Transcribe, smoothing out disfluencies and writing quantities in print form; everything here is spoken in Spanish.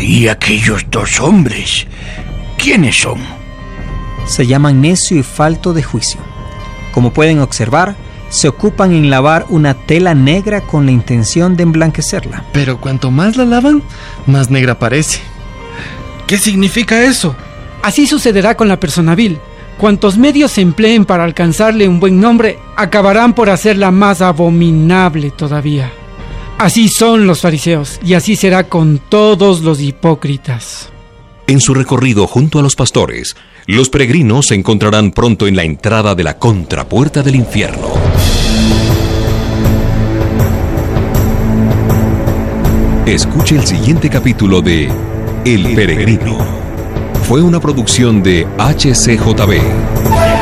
¿Y aquellos dos hombres? ¿Quiénes son? Se llaman necio y falto de juicio. Como pueden observar, se ocupan en lavar una tela negra con la intención de emblanquecerla. Pero cuanto más la lavan, más negra parece. ¿Qué significa eso? Así sucederá con la persona vil. Cuantos medios se empleen para alcanzarle un buen nombre, acabarán por hacerla más abominable todavía. Así son los fariseos, y así será con todos los hipócritas. En su recorrido junto a los pastores, los peregrinos se encontrarán pronto en la entrada de la contrapuerta del infierno. Escuche el siguiente capítulo de El Peregrino. Fue una producción de HCJB.